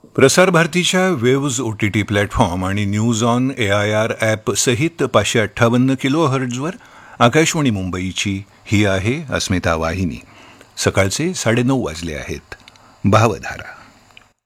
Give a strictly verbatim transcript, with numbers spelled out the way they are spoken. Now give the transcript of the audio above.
प्रसार भारतीच्या waves O T T platform आणि news on A I R app सहित पाचशे अठ्ठावन्न किलो हर्ट्झवर आकाशवाणी मुंबईची ही आहे अस्मिता वाहिनी. सकाळचे साडेनऊ वाजले आहेत. भावधारा.